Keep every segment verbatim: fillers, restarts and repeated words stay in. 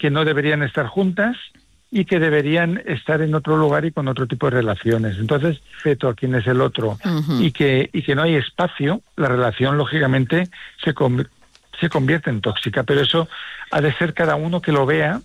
que no deberían estar juntas y que deberían estar en otro lugar y con otro tipo de relaciones. Entonces, respeto a quién es el otro uh-huh. y que y que no hay espacio, la relación lógicamente se conv- se convierte en tóxica, pero eso ha de ser cada uno que lo vea,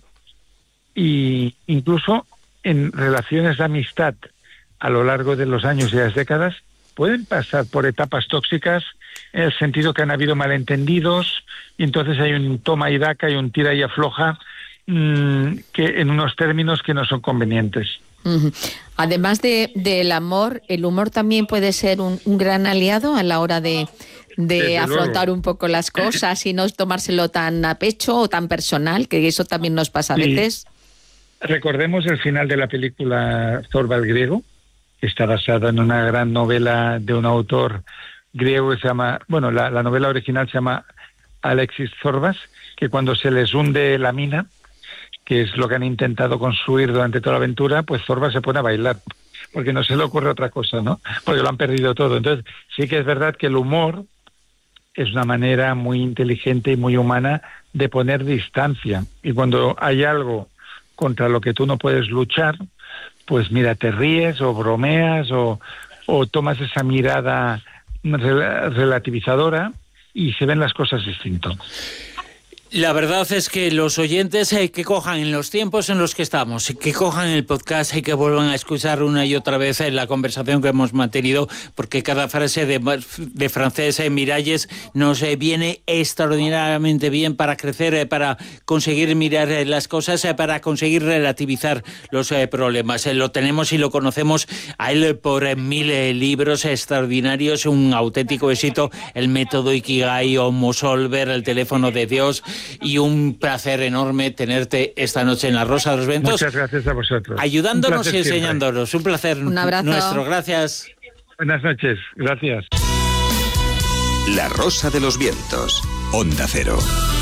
y incluso en relaciones de amistad a lo largo de los años y las décadas pueden pasar por etapas tóxicas en el sentido que han habido malentendidos y entonces hay un toma y daca y un tira y afloja mmm, que en unos términos que no son convenientes. Uh-huh. Además de del amor, el humor también puede ser un, un gran aliado a la hora de de afrontar luego un poco las cosas y no tomárselo tan a pecho o tan personal, que eso también nos pasa a sí. veces. Recordemos el final de la película Zorba el griego, que está basada en una gran novela de un autor griego que se llama, bueno, la, la novela original se llama Alexis Zorbas, que cuando se les hunde la mina, que es lo que han intentado construir durante toda la aventura, pues Zorbas se pone a bailar, porque no se le ocurre otra cosa, ¿no? Porque lo han perdido todo. Entonces, sí que es verdad que el humor es una manera muy inteligente y muy humana de poner distancia. Y cuando hay algo contra lo que tú no puedes luchar, pues mira, te ríes o bromeas o, o tomas esa mirada rel- relativizadora y se ven las cosas distinto. La verdad es que los oyentes eh, que cojan en los tiempos en los que estamos, que cojan el podcast y que vuelvan a escuchar una y otra vez eh, la conversación que hemos mantenido, porque cada frase de, de Francesc eh, Miralles nos eh, viene extraordinariamente bien para crecer, eh, para conseguir mirar eh, las cosas, eh, para conseguir relativizar los eh, problemas. Eh, lo tenemos y lo conocemos a él por eh, mil eh, libros extraordinarios, un auténtico éxito, el método Ikigai, Homo Solver, el teléfono de Dios. Y un placer enorme tenerte esta noche en La Rosa de los Vientos. Muchas gracias a vosotros. Ayudándonos y enseñándonos. Siempre. Un placer un abrazo. Nuestro. Gracias. Buenas noches. Gracias. La Rosa de los Vientos. Onda Cero.